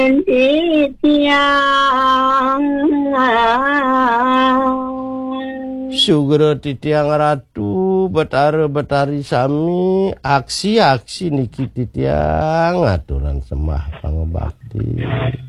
Titiang Sugro titiang ratu betari sami aksi niki titiang aturan semah pangebakti